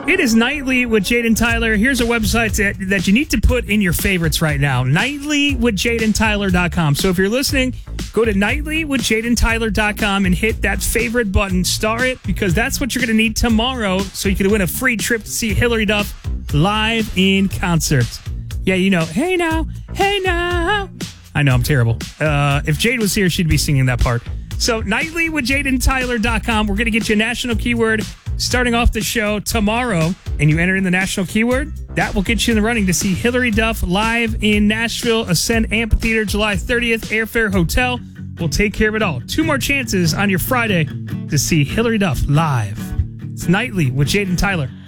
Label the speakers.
Speaker 1: It is Nightly with Jade and Tyler. Here's a website that you need to put in your favorites right now. Nightlywithjadeandtyler.com. So if you're listening, go to nightlywithjadeandtyler.com and hit that favorite button. Star it, because that's what you're going to need tomorrow so you can win a free trip to see Hilary Duff live in concert. Yeah, you know, hey now, hey now. I know, I'm terrible. If Jade was here, she'd be singing that part. So nightlywithjadeandtyler.com. We're going to get you a national keyword starting off the show tomorrow, and you enter in the national keyword. That will get you in the running to see Hilary Duff live in Nashville, Ascend Amphitheater, July 30th, Airfare Hotel. We'll take care of it all. 2 more chances on your Friday to see Hilary Duff live. It's Nightly with Jade and Tyler.